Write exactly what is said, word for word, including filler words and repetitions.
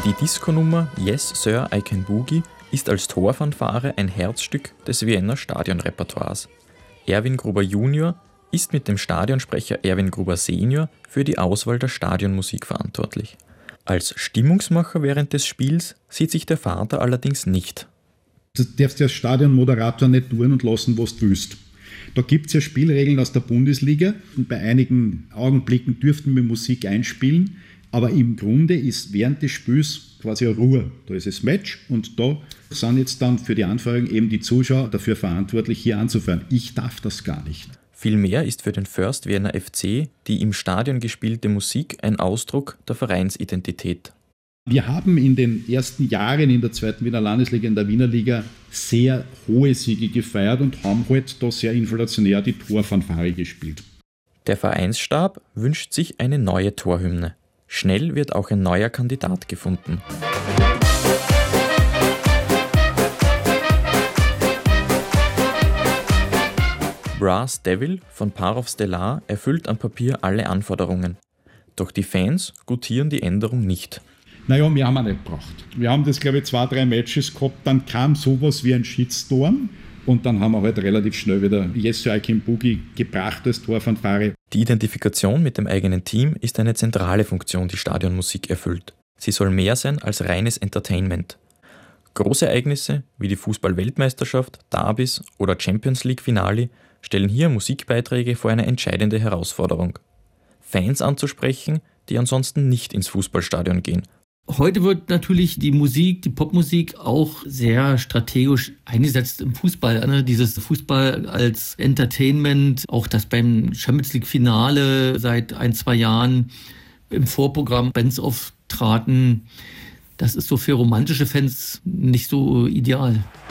Die Disco-Nummer Yes Sir, I Can Boogie ist als Torfanfare ein Herzstück des Wiener Stadionrepertoires. Erwin Gruber Junior ist mit dem Stadionsprecher Erwin Gruber Senior für die Auswahl der Stadionmusik verantwortlich. Als Stimmungsmacher während des Spiels sieht sich der Vater allerdings nicht. Du darfst ja als Stadionmoderator nicht tun und lassen, was du willst. Da gibt es ja Spielregeln aus der Bundesliga und bei einigen Augenblicken dürften wir Musik einspielen, aber im Grunde ist während des Spiels quasi eine Ruhe. Da ist das Match und da sind jetzt dann für die Anfeuerung eben die Zuschauer dafür verantwortlich, hier anzufeuern. Ich darf das gar nicht. Vielmehr ist für den First Vienna F C die im Stadion gespielte Musik ein Ausdruck der Vereinsidentität. Wir haben in den ersten Jahren in der zweiten Wiener Landesliga, in der Wiener Liga, sehr hohe Siege gefeiert und haben halt da sehr inflationär die Torfanfare gespielt. Der Vereinsstab wünscht sich eine neue Torhymne. Schnell wird auch ein neuer Kandidat gefunden. Brass Devil von Parov Stellar erfüllt am Papier alle Anforderungen. Doch die Fans gutieren die Änderung nicht. Naja, wir haben auch nicht gebraucht. Wir haben das, glaube ich, zwei, drei Matches gehabt, dann kam sowas wie ein Shitstorm und dann haben wir halt relativ schnell wieder Yes Sir, I Can Boogie gebracht als Torfanfare. Die Identifikation mit dem eigenen Team ist eine zentrale Funktion, die Stadionmusik erfüllt. Sie soll mehr sein als reines Entertainment. Große Ereignisse wie die Fußball-Weltmeisterschaft, Derbys oder Champions League-Finale stellen hier Musikbeiträge vor eine entscheidende Herausforderung. Fans anzusprechen, die ansonsten nicht ins Fußballstadion gehen. Heute wird natürlich die Musik, die Popmusik auch sehr strategisch eingesetzt im Fußball. Ne? Dieses Fußball als Entertainment, auch das beim Champions League Finale seit ein, zwei Jahren im Vorprogramm Bands auftraten, das ist so für romantische Fans nicht so ideal.